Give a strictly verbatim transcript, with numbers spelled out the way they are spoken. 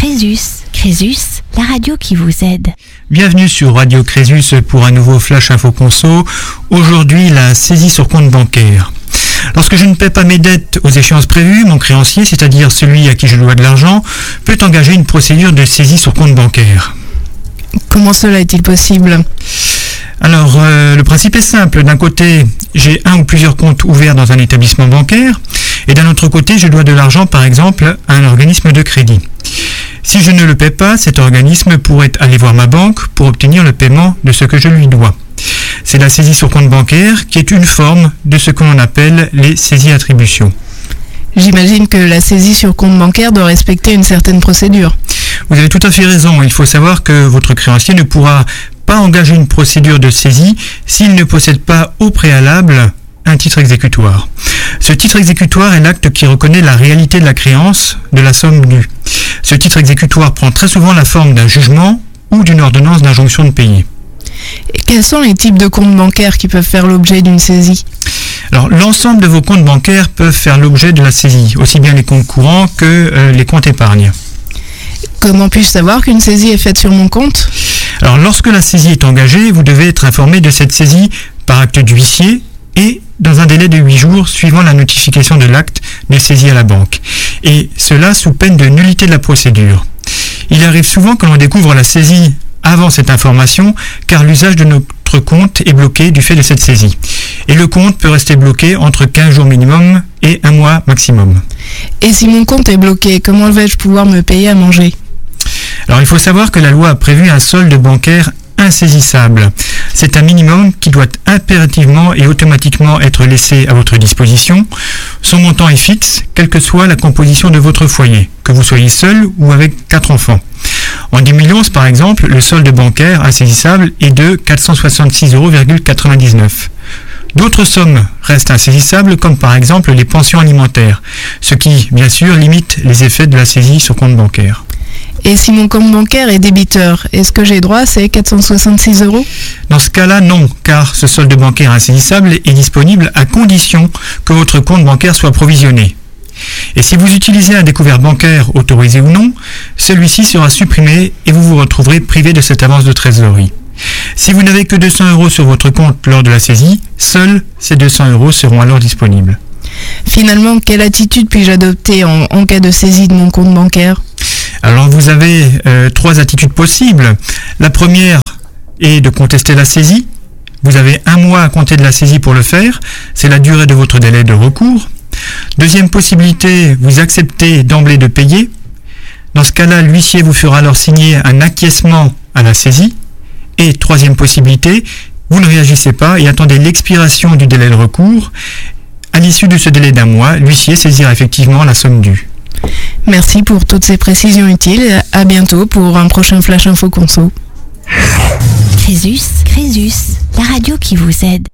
Crésus, Crésus, la radio qui vous aide. Bienvenue sur Radio Crésus pour un nouveau Flash Info Conso. Aujourd'hui, la saisie sur compte bancaire. Lorsque je ne paie pas mes dettes aux échéances prévues, mon créancier, c'est-à-dire celui à qui je dois de l'argent, peut engager une procédure de saisie sur compte bancaire. Comment cela est-il possible ? Alors, euh, le principe est simple. D'un côté, j'ai un ou plusieurs comptes ouverts dans un établissement bancaire, et d'un autre côté, je dois de l'argent, par exemple, à un organisme de crédit. Si je ne le paie pas, cet organisme pourrait aller voir ma banque pour obtenir le paiement de ce que je lui dois. C'est la saisie sur compte bancaire qui est une forme de ce que l'on appelle les saisies-attributions. J'imagine que la saisie sur compte bancaire doit respecter une certaine procédure. Vous avez tout à fait raison. Il faut savoir que votre créancier ne pourra pas engager une procédure de saisie s'il ne possède pas au préalable un titre exécutoire. Ce titre exécutoire est l'acte qui reconnaît la réalité de la créance de la somme due. Ce titre exécutoire prend très souvent la forme d'un jugement ou d'une ordonnance d'injonction de payer. Et quels sont les types de comptes bancaires qui peuvent faire l'objet d'une saisie ? Alors, l'ensemble de vos comptes bancaires peuvent faire l'objet de la saisie, aussi bien les comptes courants que euh, les comptes épargne. Comment puis-je savoir qu'une saisie est faite sur mon compte ? Alors, lorsque la saisie est engagée, vous devez être informé de cette saisie par acte d'huissier et dans un délai de huit jours suivant la notification de l'acte de saisie à la banque. Et cela sous peine de nullité de la procédure. Il arrive souvent que l'on découvre la saisie avant cette information, car l'usage de notre compte est bloqué du fait de cette saisie. Et le compte peut rester bloqué entre quinze jours minimum et un mois maximum. Et si mon compte est bloqué, comment vais-je pouvoir me payer à manger ? Alors il faut savoir que la loi a prévu un solde bancaire insaisissable. C'est un minimum qui doit impérativement et automatiquement être laissé à votre disposition. Son montant est fixe, quelle que soit la composition de votre foyer, que vous soyez seul ou avec quatre enfants. En deux mille onze, par exemple, le solde bancaire insaisissable est de quatre cent soixante-six euros virgule quatre-vingt-dix-neuf. D'autres sommes restent insaisissables, comme par exemple les pensions alimentaires, ce qui, bien sûr, limite les effets de la saisie sur compte bancaire. Et si mon compte bancaire est débiteur, est-ce que j'ai droit à ces quatre cent soixante-six euros ? Dans ce cas-là, non, car ce solde bancaire insaisissable est disponible à condition que votre compte bancaire soit provisionné. Et si vous utilisez un découvert bancaire autorisé ou non, celui-ci sera supprimé et vous vous retrouverez privé de cette avance de trésorerie. Si vous n'avez que deux cents euros sur votre compte lors de la saisie, seuls ces deux cents euros seront alors disponibles. Finalement, quelle attitude puis-je adopter en, en cas de saisie de mon compte bancaire ? Alors vous avez euh, trois attitudes possibles. La première est de contester la saisie. Vous avez un mois à compter de la saisie pour le faire. C'est la durée de votre délai de recours. Deuxième possibilité, vous acceptez d'emblée de payer. Dans ce cas-là, l'huissier vous fera alors signer un acquiescement à la saisie. Et troisième possibilité, vous ne réagissez pas et attendez l'expiration du délai de recours. À l'issue de ce délai d'un mois, l'huissier saisira effectivement la somme due. Merci pour toutes ces précisions utiles. À bientôt pour un prochain Flash Info Conso. Crésus, Crésus, la radio qui vous aide.